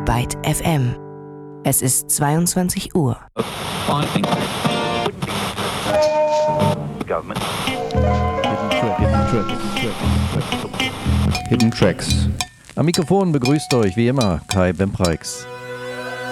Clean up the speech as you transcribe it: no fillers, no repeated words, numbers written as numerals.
Byte FM. Es ist 22 Uhr. Hidden Tracks. Am Mikrofon begrüßt euch wie immer Kai Bempreix.